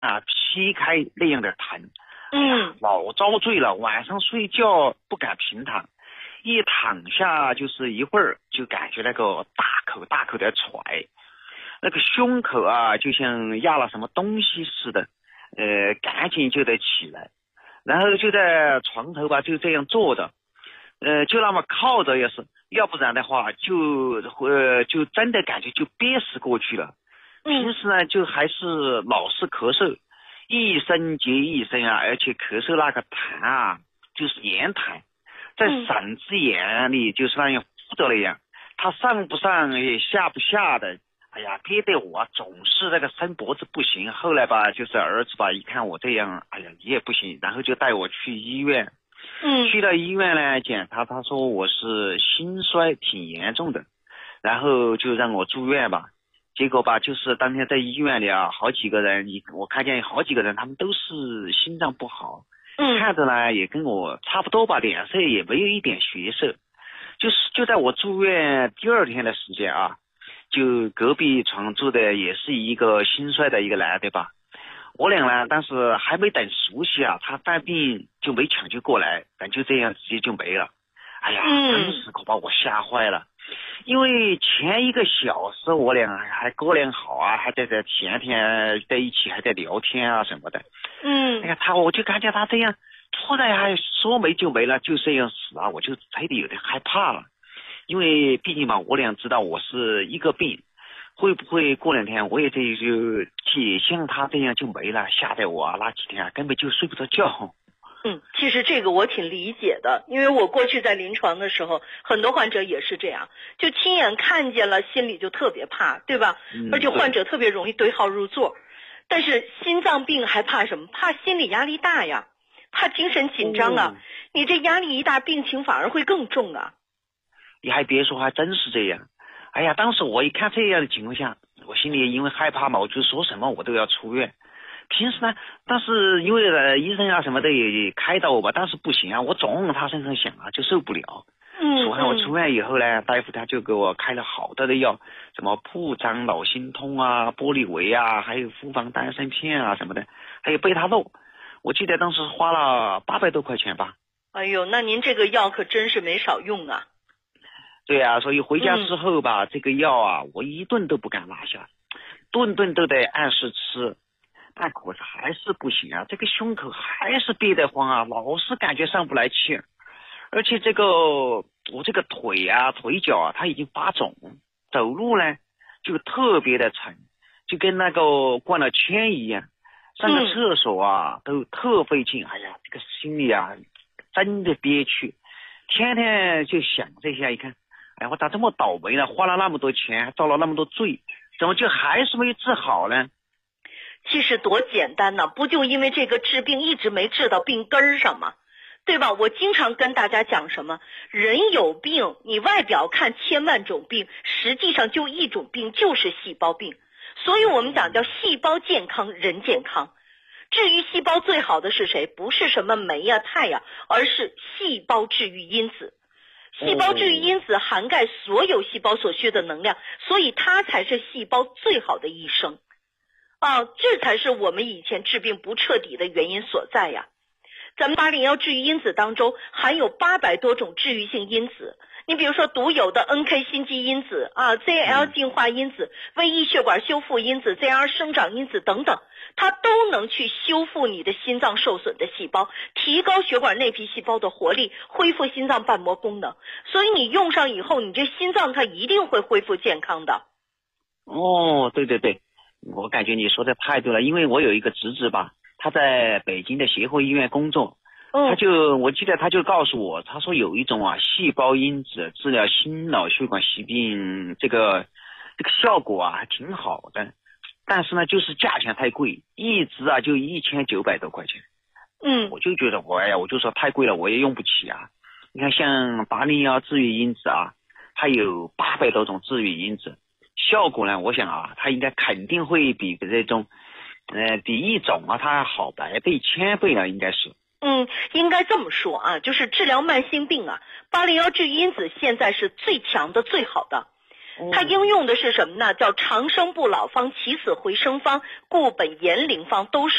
劈开那样的疼，老遭罪了。晚上睡觉不敢平躺，一躺下就是一会儿就感觉那个大口的喘，那个胸口啊就像压了什么东西似的，赶紧就得起来，然后就在床头吧就这样坐着，就那么靠着也是，要不然的话就真的感觉就憋死过去了。平时呢就还是老是咳嗽，一声接一声啊，而且咳嗽那个痰啊就是盐痰，在嗓子眼里就是那样附着那样，它上不上也下不下的，哎呀，憋得我总是那个伸脖子不行。后来吧，就是儿子吧，一看我这样，哎呀，你也不行，然后就带我去医院。去到医院呢检查，他说我是心衰挺严重的，然后就让我住院吧。结果吧，就是当天在医院里啊，好几个人，我看见好几个人，他们都是心脏不好，看着呢也跟我差不多吧，脸色也没有一点血色。就在我住院第二天的时间啊，就隔壁床住的也是一个心衰的一个男的吧，我俩呢但是还没等熟悉啊，他犯病就没抢救过来，但就这样直接就没了。哎呀，真是可把我吓坏了。因为前1个小时我俩还哥俩好啊，还在前天在一起还在聊天啊什么的。哎呀，我就感觉他这样突然还说没就没了，就这样死啊，我就真的有点害怕了。因为毕竟嘛，我俩知道我是一个病，会不会过2天我也就像他这样就没了，吓得我那几天根本就睡不着觉。 其实这个我挺理解的，因为我过去在临床的时候，很多患者也是这样，就亲眼看见了，心里就特别怕，对吧？而且患者特别容易对号入座。但是心脏病还怕什么？怕心理压力大呀，怕精神紧张啊。你这压力一大，病情反而会更重啊。 你还别说，还真是这样。哎呀，当时我一看这样的情况下，我心里因为害怕嘛，我就说什么我都要出院。平时呢，但是因为医生啊什么的也开导我吧，但是不行啊，我总往他身上想啊，就受不了。所以我出院以后呢，大夫他就给我开了好多的药，什么普张脑心通啊、玻利维啊，还有复方丹参片啊什么的，还有贝塔洛。我记得当时花了800多块钱吧。 哎呦，那您这个药可真是没少用啊。 对啊，所以回家之后吧，这个药啊，我一顿都不敢落下，顿顿都得按时吃。但可是还是不行啊，这个胸口还是憋得慌啊，老是感觉上不来气，而且我这个腿啊腿脚啊它已经发肿，走路呢就特别的沉，就跟那个灌了铅一样，上个厕所啊都特费劲。哎呀，这个心里啊真的憋屈，天天就想这些。一看，哎，我咋这么倒霉呢？花了那么多钱，还遭了那么多罪，怎么就还是没治好呢？ 其实多简单呢，不就因为这个治病一直没治到病根儿上吗？对吧？我经常跟大家讲什么，人有病，你外表看千万种病，实际上就一种病，就是细胞病。所以我们讲叫细胞健康，人健康。治愈细胞最好的是谁？不是什么酶呀、肽呀，而是细胞治愈因子。细胞治愈因子涵盖所有细胞所需的能量，所以它才是细胞最好的医生。这才是我们以前治病不彻底的原因所在呀。咱们801治愈因子当中含有800多种治愈性因子，你比如说独有的 NK 心肌因子ZL 净化因子、VE 血管修复因子、ZR 生长因子等等，它都能去修复你的心脏受损的细胞，提高血管内皮细胞的活力，恢复心脏瓣膜功能。所以你用上以后，你这心脏它一定会恢复健康的。 对对对，我感觉你说的太对了。因为我有一个侄子吧，他在北京的协和医院工作，我记得他就告诉我，他说有一种细胞因子治疗心脑血管疾病，这个效果还挺好的，但是呢就是价钱太贵，一支就1900多块钱。我就觉得我就说太贵了，我也用不起啊。你看像801治愈因子它有800多种治愈因子，效果呢我想它应该肯定会比这种比一种它好100倍1000倍了，应该是。 应该这么说就是治疗慢性病801治愈因子现在是最强的最好的。 它应用的是什么呢？叫长生不老方、起死回生方、固本延龄方，都是